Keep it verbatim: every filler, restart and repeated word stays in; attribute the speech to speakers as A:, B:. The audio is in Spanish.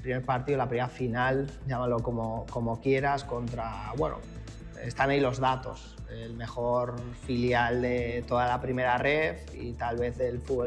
A: primer partido, la primera final, llámalo como, como quieras, contra, bueno, están ahí los datos, el mejor filial de toda la primera ref y tal vez del fútbol